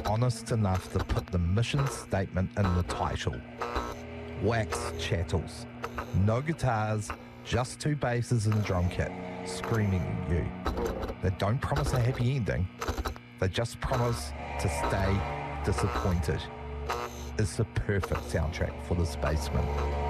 honest enough to put the mission statement in the title. Wax chattels. No guitars, just two basses and drum kit screaming at you. They don't promise a happy ending. They just promise to stay disappointed. It's the perfect soundtrack for the Spaceman.